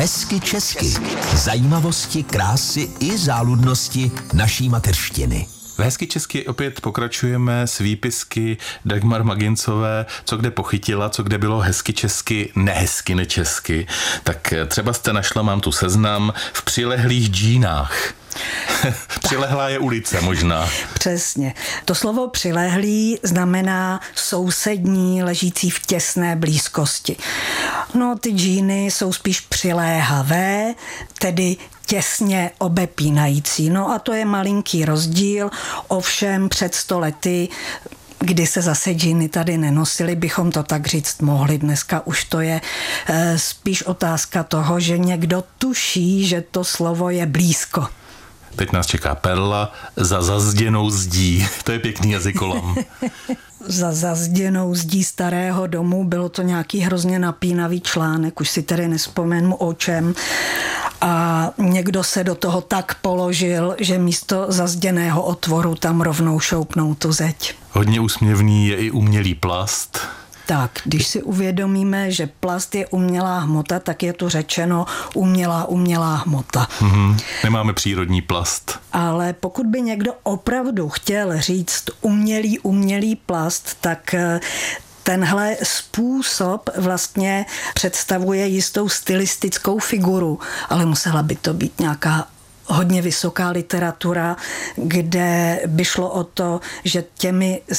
Hezky česky. Zajímavosti, krásy i záludnosti naší mateřštiny. V Hezky česky opět pokračujeme s výpisky Dagmar Magincové, co kde pochytila, co kde bylo hezky česky, nehezky nečesky. Tak třeba jste našla, mám tu seznam, v přilehlých džínách. Přilehlá je ulice možná. Přesně. To slovo přilehlý znamená sousední, ležící v těsné blízkosti. No, ty džíny jsou spíš přiléhavé, tedy těsně obepínající. No a to je malinký rozdíl, ovšem před 100 lety, kdy se zase džíny tady nenosily, bychom to tak říct mohli. Dneska už to je spíš otázka toho, že někdo tuší, že to slovo je blízko. Teď nás čeká perla za zazděnou zdí. To je pěkný jazykolam. Za zazděnou zdí starého domu, bylo to nějaký hrozně napínavý článek, už si tedy nespomenu o čem. A někdo se do toho tak položil, že místo zazděného otvoru tam rovnou šoupnou tu zeď. Hodně úsměvný je i umělý plast. Tak, když si uvědomíme, že plast je umělá hmota, tak je tu řečeno umělá hmota. Nemáme přírodní plast. Ale pokud by někdo opravdu chtěl říct umělý plast, tak tenhle způsob vlastně představuje jistou stylistickou figuru, ale musela by to být nějaká hodně vysoká literatura, kde by šlo o to, že těmi